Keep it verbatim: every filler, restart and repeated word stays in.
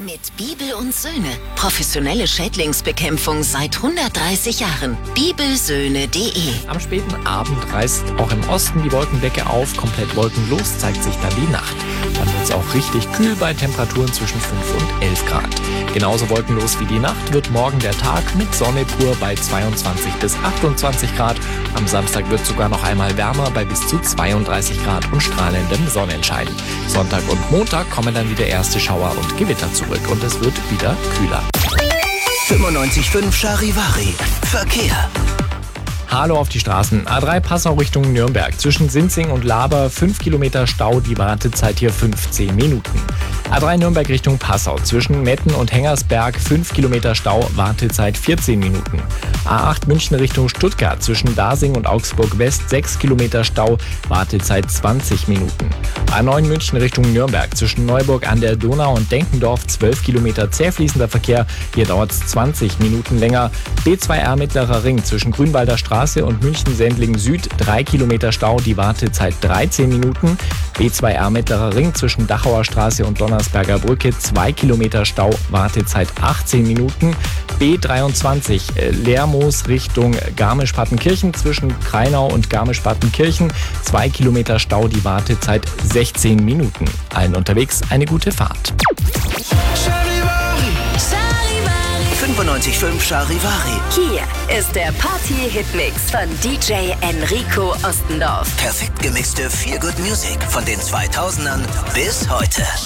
Mit Bibel und Söhne. Professionelle Schädlingsbekämpfung seit hundertdreißig Jahren. bibelsöhne punkt de. Am späten Abend reißt auch im Osten die Wolkendecke auf. Komplett wolkenlos zeigt sich dann die Nacht. Dann wird es auch richtig kühl bei Temperaturen zwischen fünf und elf Grad. Genauso wolkenlos wie die Nacht wird morgen der Tag mit Sonne pur bei zweiundzwanzig bis achtundzwanzig Grad. Am Samstag wird es sogar noch einmal wärmer bei bis zu zweiunddreißig Grad und strahlendem Sonnenschein. Sonntag und Montag kommen dann wieder erste Schauer und Gewitter zurück und es wird wieder kühler. fünfundneunzig Komma fünf Charivari. Verkehr. Hallo auf die Straßen. A drei Passau Richtung Nürnberg. Zwischen Sinzing und Laber fünf Kilometer Stau, die Wartezeit hier fünfzehn Minuten. A drei Nürnberg Richtung Passau. Zwischen Metten und Hengersberg fünf Kilometer Stau, Wartezeit vierzehn Minuten. A acht München Richtung Stuttgart. Zwischen Dasing und Augsburg West sechs Kilometer Stau, Wartezeit zwanzig Minuten. A neun München Richtung Nürnberg. Zwischen Neuburg an der Donau und Denkendorf zwölf Kilometer zäh fließender Verkehr. Hier dauert es zwanzig Minuten länger. B zwei R Mittlerer Ring zwischen Grünwalder Straße und München-Sendling Süd drei Kilometer Stau, die Wartezeit dreizehn Minuten. B zwei R Mittlerer Ring zwischen Dachauer Straße und Donnersberger Brücke zwei Kilometer Stau, Wartezeit achtzehn Minuten. B dreiundzwanzig äh, Lermoos Richtung Garmisch-Partenkirchen zwischen Kreinau und Garmisch-Partenkirchen zwei Kilometer Stau, die Wartezeit sechzehn Minuten. Allen unterwegs eine gute Fahrt. fünfundneunzig Komma fünf Charivari. Hier ist der Party-Hitmix von D J Enrico Ostendorf. Perfekt gemixte Feel-Good Music von den zweitausendern bis heute.